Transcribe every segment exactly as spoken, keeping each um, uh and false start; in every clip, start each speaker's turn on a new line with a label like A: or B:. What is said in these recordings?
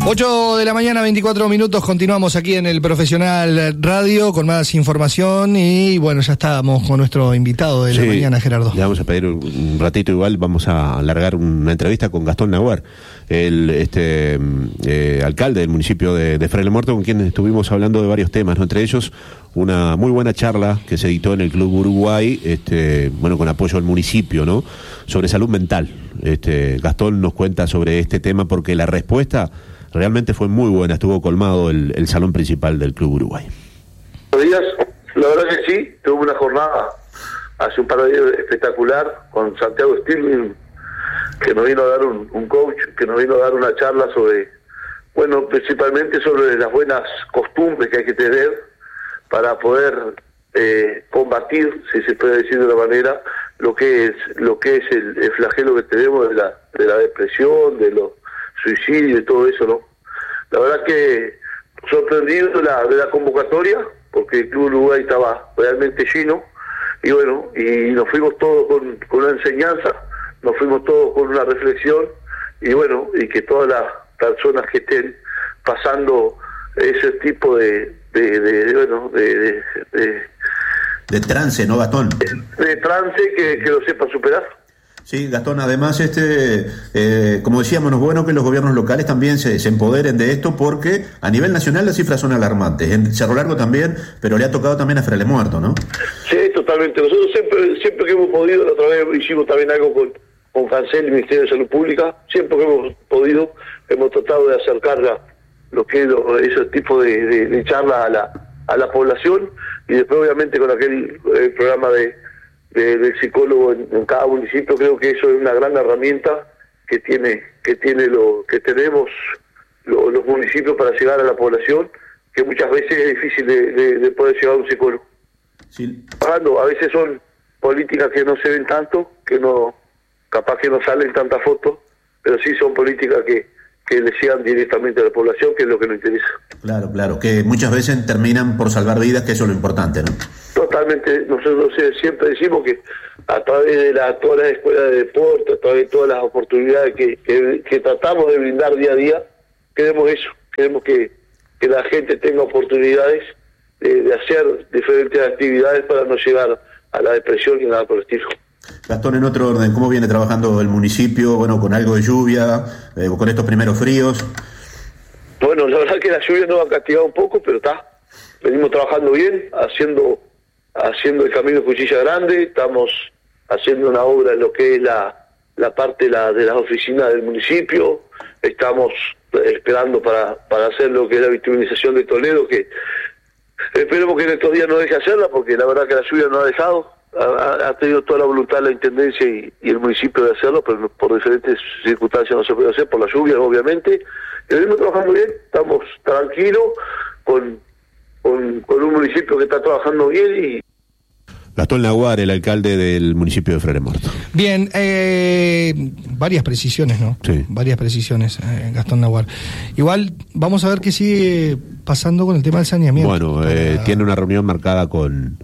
A: ocho de la mañana, veinticuatro minutos, continuamos aquí en el Profesional Radio con más información y bueno, ya estábamos con nuestro invitado de la sí, mañana, Gerardo.
B: Le vamos a pedir un ratito igual, vamos a alargar una entrevista con Gastón Naguar, el este eh, alcalde del municipio de, de Frailes Muertos, con quien estuvimos hablando de varios temas, ¿no? Entre ellos una muy buena charla que se dictó en el Club Uruguay, este, bueno, con apoyo al municipio, ¿no? Sobre salud mental. Este, Gastón nos cuenta sobre este tema porque la respuesta realmente fue muy buena, estuvo colmado el, el salón principal del Club Uruguay.
C: Buenos días, la verdad que sí, tuve una jornada hace un par de días espectacular con Santiago Stirling, que nos vino a dar un, un coach, que nos vino a dar una charla sobre, bueno, principalmente sobre las buenas costumbres que hay que tener para poder eh, combatir, si se puede decir de una manera, lo que es lo que es el, el flagelo que tenemos de la de la depresión, de los suicidios y todo eso, ¿no? La verdad que sorprendido de la, de la convocatoria, porque el Club Uruguay estaba realmente lleno, y bueno, y nos fuimos todos con, con una enseñanza, nos fuimos todos con una reflexión, y bueno, y que todas las personas que estén pasando ese tipo de, de, de, de bueno, de, de, de
B: de trance, ¿no, Gastón?
C: De, de trance que, que lo sepan superar.
B: Sí, Gastón, además, este, eh, como decíamos, es bueno que los gobiernos locales también se, se empoderen de esto, porque a nivel nacional las cifras son alarmantes. En Cerro Largo también, pero le ha tocado también a Frailes Muertos, ¿no?
C: Sí, totalmente. Nosotros siempre siempre que hemos podido, la otra vez hicimos también algo con, con Cancel, el Ministerio de Salud Pública, siempre que hemos podido, hemos tratado de acercar la, lo que es lo, ese tipo de, de, de charla a la, a la población, y después obviamente con aquel eh, programa de De, del psicólogo en, en cada municipio. Creo que eso es una gran herramienta que tiene que tiene lo que tenemos lo, los municipios para llegar a la población, que muchas veces es difícil de, de, de poder llegar a un psicólogo. Sí. A veces son políticas que no se ven tanto, que no capaz que no salen tantas fotos, pero sí son políticas que que le llegan directamente a la población, que es lo que nos interesa.
B: Claro, claro, que muchas veces terminan por salvar vidas, que eso es lo importante, ¿no?
C: Totalmente. Nosotros siempre decimos que a través de la, todas las escuelas de deporte, a través de todas las oportunidades que, que, que tratamos de brindar día a día, queremos eso, queremos que, que la gente tenga oportunidades de, de hacer diferentes actividades para no llegar a la depresión ni nada por el estilo.
B: Gastón, en otro orden, ¿cómo viene trabajando el municipio? Bueno, con algo de lluvia, eh, con estos primeros fríos.
C: Bueno, la verdad que la lluvia nos ha castigado un poco, pero está. Venimos trabajando bien, haciendo haciendo el camino Cuchilla Grande, estamos haciendo una obra en lo que es la, la parte de, la, de las oficinas del municipio, estamos esperando para, para hacer lo que es la vitaminización de Toledo, que esperemos que en estos días no deje hacerla, porque la verdad que la lluvia no ha dejado. Ha, ha tenido toda la voluntad la Intendencia y, y el municipio de hacerlo, pero por diferentes circunstancias no se puede hacer, por la lluvia obviamente. Y venimos trabajando bien, estamos tranquilos con, con, con un municipio que está trabajando bien. Y
B: Gastón Naguar, el alcalde del municipio de Frailes Muertos.
A: Bien, eh, varias precisiones, ¿no?
B: Sí.
A: Varias precisiones, eh, Gastón Naguar. Igual, vamos a ver qué sigue pasando con el tema del saneamiento.
B: Bueno, para... eh, tiene una reunión marcada con...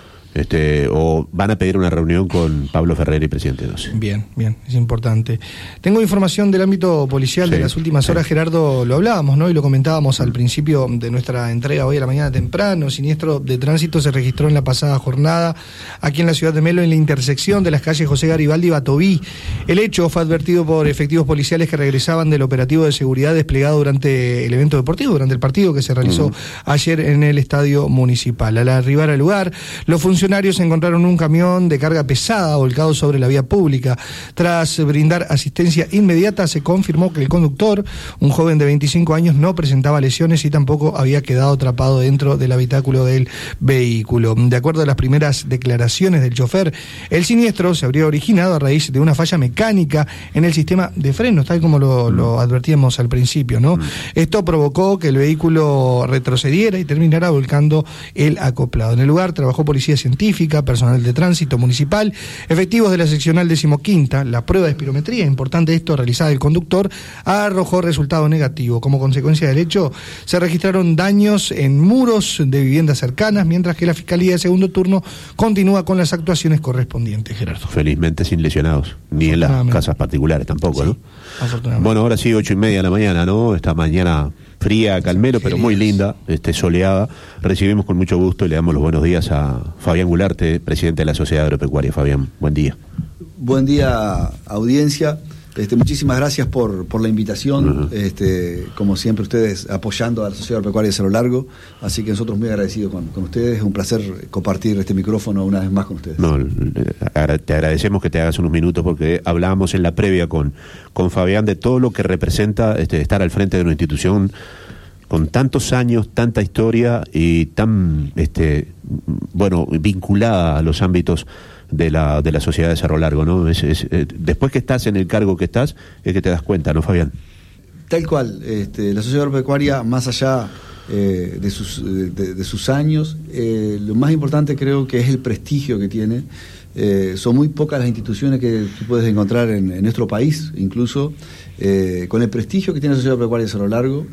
B: Este, o van a pedir una reunión con Pablo Ferreri, presidente de doce.
A: Bien, bien, es importante. Tengo información del ámbito policial sí, de las últimas horas, sí. Gerardo, lo hablábamos, ¿no? Y lo comentábamos al principio de nuestra entrega hoy a la mañana temprano. Siniestro de tránsito se registró en la pasada jornada aquí en la ciudad de Melo, en la intersección de las calles José Garibaldi y Batoví. El hecho fue advertido por efectivos policiales que regresaban del operativo de seguridad desplegado durante el evento deportivo, durante el partido que se realizó uh-huh. ayer en el estadio municipal. Al arribar al lugar, los funcionarios Funcionarios encontraron un camión de carga pesada volcado sobre la vía pública. Tras brindar asistencia inmediata, se confirmó que el conductor, un joven de veinticinco años, no presentaba lesiones y tampoco había quedado atrapado dentro del habitáculo del vehículo. De acuerdo a las primeras declaraciones del chofer, el siniestro se habría originado a raíz de una falla mecánica en el sistema de frenos, tal como lo, lo advertíamos al principio, ¿no? Esto provocó que el vehículo retrocediera y terminara volcando el acoplado. En el lugar trabajó policía científica, personal de tránsito municipal, efectivos de la seccional decimoquinta. La prueba de espirometría, importante esto, realizada el conductor, arrojó resultado negativo. Como consecuencia del hecho, se registraron daños en muros de viviendas cercanas, mientras que la Fiscalía de Segundo Turno continúa con las actuaciones correspondientes, Gerardo.
B: Felizmente sin lesionados, ni en las casas particulares tampoco, sí. ¿no?
A: afortunadamente.
B: Bueno, ahora sí, ocho y media de la mañana, ¿no? Esta mañana fría, calmero, pero muy linda, este, soleada. Recibimos con mucho gusto y le damos los buenos días a Fabián Gularte, presidente de la Sociedad Agropecuaria. Fabián, buen día.
D: Buen día, audiencia. Este, muchísimas gracias por, por la invitación. Uh-huh. Este, como siempre, ustedes apoyando a la Sociedad Agropecuaria de Cerro Largo. Así que nosotros muy agradecidos con, con ustedes. Es un placer compartir este micrófono una vez más con ustedes.
B: No, te agradecemos que te hagas unos minutos porque hablábamos en la previa con, con Fabián de todo lo que representa este, estar al frente de una institución con tantos años, tanta historia y tan, este, bueno, vinculada a los ámbitos de la de la sociedad de Cerro Largo, ¿no? Es, es, eh, después que estás en el cargo que estás, es que te das cuenta, ¿no, Fabián?
D: Tal cual, este, la sociedad agropecuaria, más allá eh, de, sus, de, de sus años, eh, lo más importante creo que es el prestigio que tiene. Eh, son muy pocas las instituciones que tú puedes encontrar en, en nuestro país, incluso, eh, con el prestigio que tiene la sociedad agropecuaria de Cerro Largo,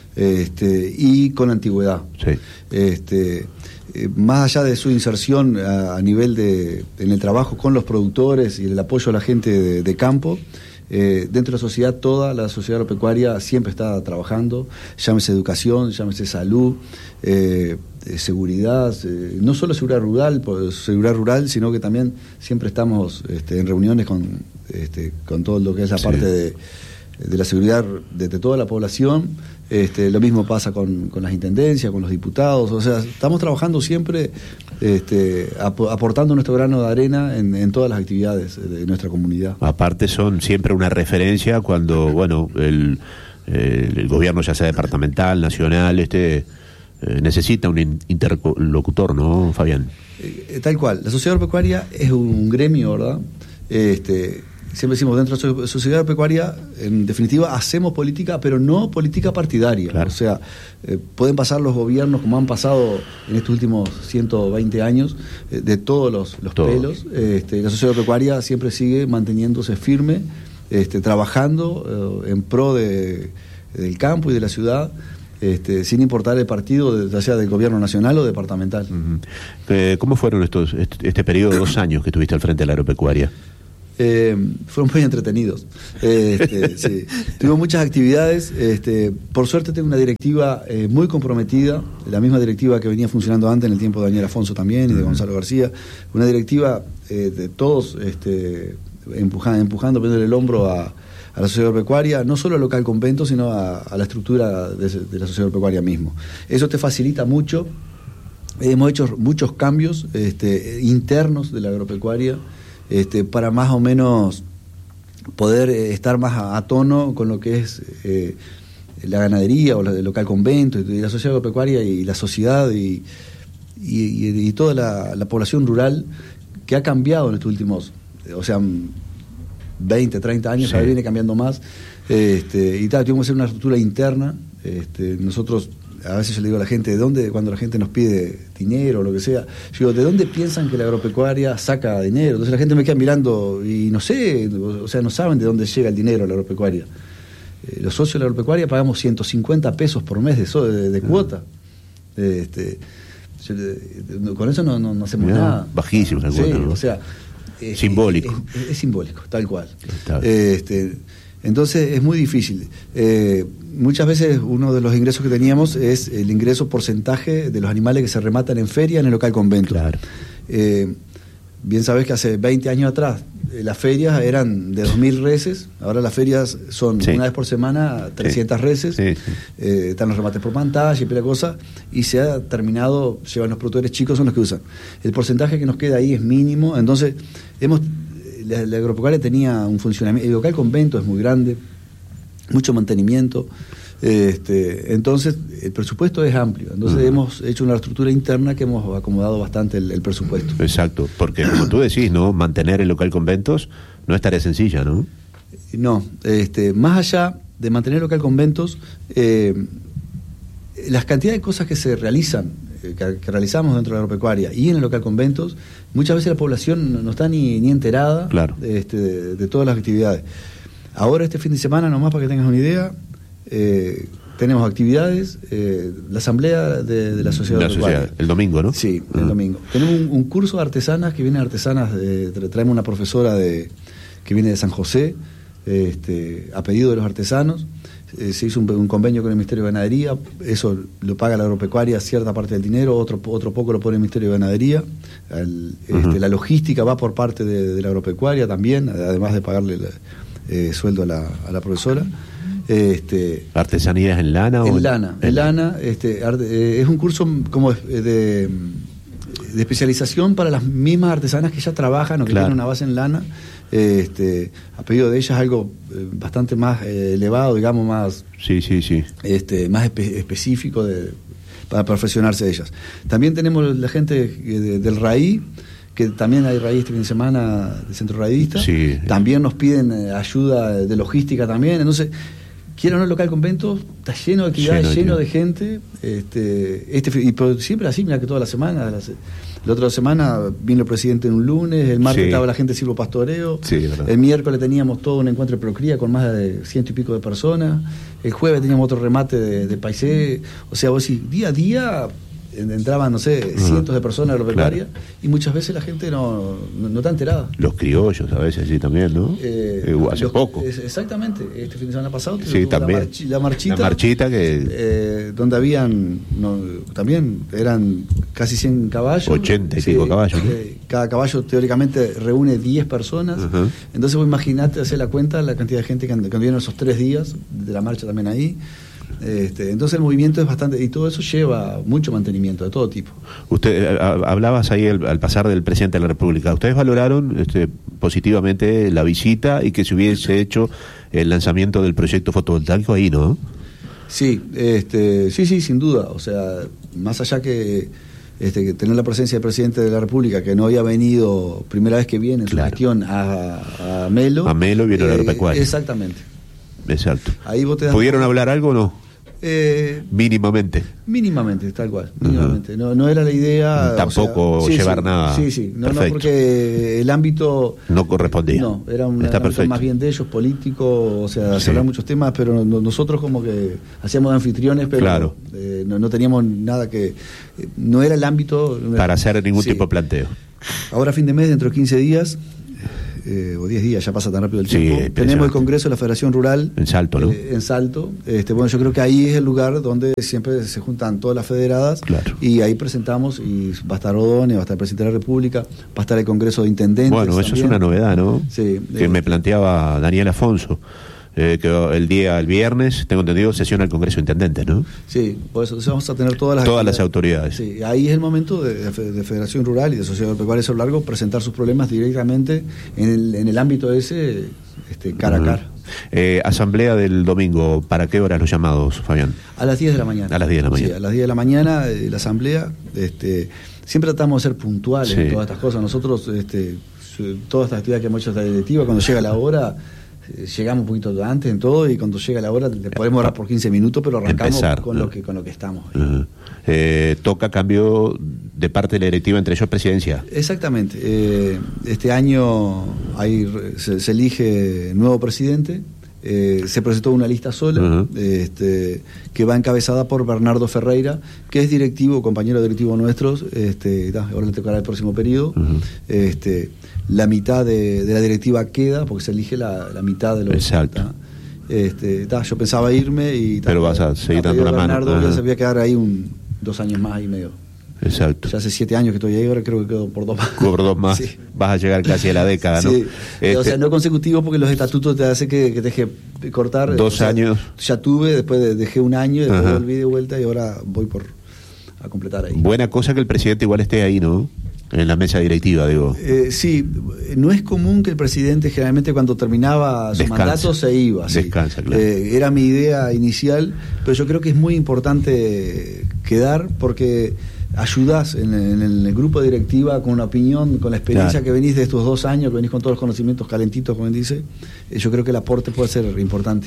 D: este, y con antigüedad.
B: Sí.
D: Este, Eh, más allá de su inserción a, a nivel de en el trabajo con los productores y el apoyo a la gente de, de campo, eh, dentro de la sociedad, toda la sociedad agropecuaria siempre está trabajando, llámese educación, llámese salud, eh, eh, seguridad, eh, no solo seguridad rural, seguridad rural, sino que también siempre estamos este, en reuniones con, este, con todo lo que es la sí. parte de, de la seguridad de, de toda la población. Este, lo mismo pasa con, con las intendencias, con los diputados, o sea, estamos trabajando siempre este, ap aportando nuestro grano de arena en, en todas las actividades de nuestra comunidad.
B: Aparte son siempre una referencia cuando, bueno, el, el, el gobierno, ya sea departamental, nacional, este eh, necesita un interlocutor, ¿no, Fabián?
D: Eh, tal cual, la sociedad agropecuaria es un gremio, ¿verdad? Este... Siempre decimos, dentro de la sociedad agropecuaria, en definitiva, hacemos política, pero no política partidaria. Claro. O sea, eh, pueden pasar los gobiernos, como han pasado en estos últimos ciento veinte años, eh, de todos los, los Todo. pelos. Este, la sociedad agropecuaria siempre sigue manteniéndose firme, este, trabajando eh, en pro de, del campo y de la ciudad, este, sin importar el partido, ya sea del gobierno nacional o departamental.
B: Uh-huh. eh, ¿Cómo fueron estos este, este periodo de dos años que estuviste al frente de la agropecuaria?
D: Eh, fueron muy entretenidos. Eh, este, sí. Tuvimos muchas actividades. Este, por suerte tengo una directiva eh, muy comprometida, la misma directiva que venía funcionando antes en el tiempo de Daniel Afonso también y de Gonzalo García. Una directiva eh, de todos este, empujando, empujando, poniéndole el hombro a, a la sociedad agropecuaria, no solo al local convento, sino a, a la estructura de, de la sociedad agropecuaria mismo. Eso te facilita mucho. Hemos hecho muchos cambios este, internos de la agropecuaria. Este, para más o menos poder eh, estar más a, a tono con lo que es eh, la ganadería o la, el local convento y, y la sociedad agropecuaria y la sociedad y, y, y, y toda la, la población rural que ha cambiado en estos últimos, o sea, veinte, treinta años, sí. Ahora viene cambiando más. Este, y tal, tuvimos que hacer una estructura interna. Este, nosotros, a veces yo le digo a la gente, ¿de dónde, cuando la gente nos pide dinero o lo que sea, yo digo, ¿de dónde piensan que la agropecuaria saca dinero? Entonces la gente me queda mirando y no sé, o sea, no saben de dónde llega el dinero a la agropecuaria. Eh, los socios de la agropecuaria pagamos ciento cincuenta pesos por mes de, so, de, de cuota. Este, yo, con eso no, no, no hacemos Mirá, nada.
B: Bajísimo la cuota,
D: sí,
B: ¿no?
D: O sea, es,
B: simbólico.
D: Es, es, es simbólico, tal cual. Este, entonces es muy difícil. Eh, muchas veces uno de los ingresos que teníamos es el ingreso porcentaje de los animales que se rematan en feria en el local convento.
B: Claro.
D: Eh, bien sabés que hace veinte años atrás eh, las ferias eran de dos mil reses, ahora las ferias son sí. una vez por semana trescientas sí. reses, sí, sí. Eh, están los remates por pantalla y pila cosa, y se ha terminado, llevan los productores chicos, son los que usan. El porcentaje que nos queda ahí es mínimo, entonces hemos... La, la agropecuaria tenía un funcionamiento, el local convento es muy grande, mucho mantenimiento, este, entonces el presupuesto es amplio, entonces uh-huh. hemos hecho una estructura interna que hemos acomodado bastante el, el presupuesto.
B: Exacto, porque como tú decís, ¿no? Mantener el local conventos no es tarea sencilla, ¿no?
D: No, este, más allá de mantener el local conventos, eh, las cantidades de cosas que se realizan, Que, que realizamos dentro de la agropecuaria y en el local conventos, muchas veces la población no, no está ni, ni enterada
B: claro.
D: de, este, de, de todas las actividades. Ahora este fin de semana, nomás para que tengas una idea, eh, tenemos actividades, eh, la asamblea de, de la sociedad
B: la
D: agropecuaria.
B: Sociedad, el domingo, ¿no?
D: Sí, el uh-huh. domingo. Tenemos un, un curso de artesanas, que vienen artesanas, de, traemos una profesora de que viene de San José, este, a pedido de los artesanos. Eh, se hizo un, un convenio con el Ministerio de Ganadería, eso lo paga la agropecuaria, cierta parte del dinero, otro, otro poco lo pone el Ministerio de Ganadería. El, uh-huh. este, la logística va por parte de, de la agropecuaria también, además de pagarle la, eh, sueldo a la, a la profesora. Este,
B: ¿Artesanías en lana?
D: En
B: o
D: lana, en, en lana. Este, arte, eh, es un curso como de, de, de especialización para las mismas artesanas que ya trabajan o que claro. tienen una base en lana. Este, a pedido de ellas algo eh, bastante más eh, elevado, digamos, más
B: sí, sí, sí.
D: Este, más espe- específico de, para perfeccionarse de ellas. También tenemos la gente de, de, del RAI, que también hay RAI este fin de semana de Centro Raidista,
B: sí. También
D: nos piden eh, ayuda de logística también, entonces quiero no el local convento, está lleno de actividades, lleno, lleno de gente, este, este y pero siempre así, mira que toda la semana, la, la otra semana vino el presidente en un lunes, el martes sí. estaba la gente de silvopastoreo,
B: sí,
D: el miércoles teníamos todo un encuentro de procría con más de ciento y pico de personas, el jueves teníamos otro remate de, de paisé, o sea, vos decís, día a día entraban, no sé, uh-huh. cientos de personas agropecuarias claro. y muchas veces la gente no, no, no está enterada.
B: Los criollos a veces sí también, ¿no?
D: Eh,
B: eh, hace
D: los,
B: poco.
D: Es, exactamente, este fin de semana pasado
B: sí, también.
D: La, marchi, la marchita.
B: La marchita que...
D: Eh, donde habían, no, también eran casi cien caballos.
B: ochenta y pico sí, caballos. ¿no?
D: Eh, cada caballo teóricamente reúne diez personas. Uh-huh. Entonces vos imaginate hacer la cuenta, la cantidad de gente que anduvieron esos tres días de la marcha también ahí. Este, entonces el movimiento es bastante, y todo eso lleva mucho mantenimiento de todo tipo.
B: Usted a, hablabas ahí al, al pasar del presidente de la República. ¿Ustedes valoraron este, positivamente la visita y que se hubiese hecho el lanzamiento del proyecto fotovoltaico ahí, no?
D: Sí, este, sí, sí, sin duda. O sea, más allá que, este, que tener la presencia del presidente de la República, que no había venido, primera vez que viene en
B: claro.
D: su gestión a, a Melo.
B: A Melo vino eh, la agropecuaria.
D: Exactamente.
B: Exacto.
D: Ahí vos te das
B: ¿Pudieron
D: cuenta?
B: hablar algo o no?
D: Eh,
B: mínimamente.
D: Mínimamente, tal cual. Mínimamente. Uh-huh. No, no era la idea.
B: Tampoco
D: o sea, sí,
B: llevar
D: sí,
B: nada.
D: Sí, sí. No, no, porque el ámbito.
B: No correspondía.
D: No, era un ámbito más bien de ellos, político. O sea, sí. se hablan muchos temas, pero no, nosotros como que hacíamos de anfitriones, pero
B: claro.
D: eh, no, no teníamos nada que. Eh, no era el ámbito.
B: Para hacer ningún sí. tipo de planteo.
D: Ahora, a fin de mes, dentro de quince días. Eh, o diez días, ya pasa tan rápido el tiempo. Sí, tenemos el Congreso de la Federación Rural
B: en Salto, ¿no?
D: Eh, en Salto. Este, bueno, yo creo que ahí es el lugar donde siempre se juntan todas las federadas
B: claro.
D: y ahí presentamos, y va a estar Rodone, va a estar el presidente de la República, va a estar el Congreso de Intendentes.
B: Bueno, eso
D: también.
B: Es una novedad, ¿no?
D: Sí.
B: Que
D: eh,
B: me planteaba Daniel Afonso. Eh, que el día, el viernes, tengo entendido, sesiona el Congreso de Intendentes, ¿no?
D: Sí, por eso entonces vamos a tener todas las
B: todas las autoridades.
D: Sí, ahí es el momento de, de Federación Rural y de Sociedad Agropecuaria Cerro Largo presentar sus problemas directamente en el, en el ámbito ese, este, cara uh-huh. a cara.
B: Eh, asamblea del domingo, ¿para qué horas los llamados, Fabián?
D: A las diez de la mañana.
B: A las diez de la mañana.
D: Sí, a las diez de la mañana, eh, la asamblea, este, siempre tratamos de ser puntuales sí. en todas estas cosas. Nosotros, este, todas estas actividades que hemos hecho esta directiva, cuando llega la hora... llegamos un poquito antes en todo y cuando llega la hora le podemos orar por quince minutos, pero arrancamos Empezar, con, ¿no? lo que, con lo que estamos.
B: Uh-huh. Eh, toca cambio de parte de la directiva, entre ellos presidencia.
D: Exactamente. Eh, este año hay, se, se elige nuevo presidente. Eh, se presentó una lista sola uh-huh. este, que va encabezada por Bernardo Ferreira, que es directivo, compañero directivo nuestro. Este, da, ahora le tocará el próximo periodo. Uh-huh. Este, la mitad de, de la directiva queda, porque se elige la, la mitad de los.
B: Exacto.
D: Da, este, da, yo pensaba irme y.
B: Pero da, vas a seguir dando una mano.
D: Bernardo uh-huh. ya se voy a quedar ahí un, dos años más y medio.
B: Exacto.
D: Ya hace siete años que estoy ahí, ahora creo que quedo por dos más.
B: Por dos más. Sí. Vas a llegar casi a la década, ¿no?
D: Sí.
B: Este...
D: O sea, no consecutivo porque los estatutos te hacen que, que te deje cortar.
B: Dos
D: o sea,
B: años.
D: Ya tuve, después dejé un año, después uh-huh. volví de vuelta y ahora voy por a completar ahí.
B: Buena cosa que el presidente igual esté ahí, ¿no? En la mesa directiva, digo.
D: Eh, sí, no es común que el presidente generalmente cuando terminaba su
B: Descansa.
D: mandato se iba.
B: Descansa,
D: sí.
B: claro.
D: Eh, era mi idea inicial, pero yo creo que es muy importante quedar porque ayudás en, en el grupo de directiva con una opinión, con la experiencia claro. que venís de estos dos años, que venís con todos los conocimientos calentitos, como dice, eh, yo creo que el aporte puede ser importante.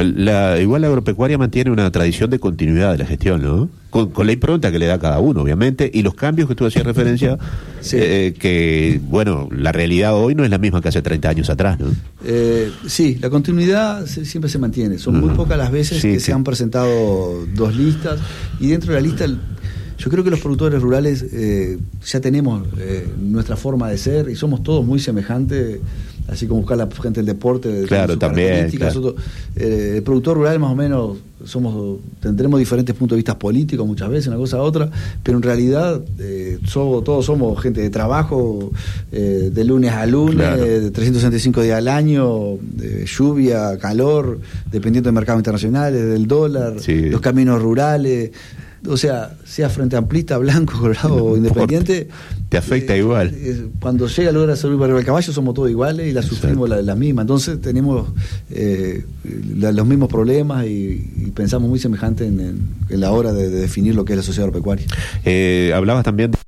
B: La, igual la agropecuaria mantiene una tradición de continuidad de la gestión, ¿no? Con, con la impronta que le da cada uno, obviamente, y los cambios que tú hacías referencia, sí. eh, que, bueno, la realidad hoy no es la misma que hace treinta años atrás, ¿no?
D: Eh, sí, la continuidad se, siempre se mantiene. Son uh-huh. muy pocas las veces sí, que sí. se han presentado dos listas, y dentro de la lista... Yo creo que los productores rurales eh, ya tenemos eh, nuestra forma de ser y somos todos muy semejantes. así como buscar la gente del deporte, de
B: claro, también, claro.
D: Nosotros, eh, el productor rural más o menos somos tendremos diferentes puntos de vista políticos muchas veces, una cosa a otra, pero en realidad eh, somos, todos somos gente de trabajo, eh, de lunes a lunes, claro. de trescientos sesenta y cinco días al año, de lluvia, calor, dependiendo de mercados internacionales, del dólar, sí. los caminos rurales. O sea, sea Frente Amplista, Blanco, Colorado o Independiente,
B: te afecta
D: eh,
B: igual.
D: Eh, cuando llega la hora de subir para el caballo somos todos iguales y la sufrimos la, la misma. Entonces tenemos eh, la, los mismos problemas y, y pensamos muy semejante en, en, en la hora de, de definir lo que es la sociedad agropecuaria.
B: Eh, hablabas también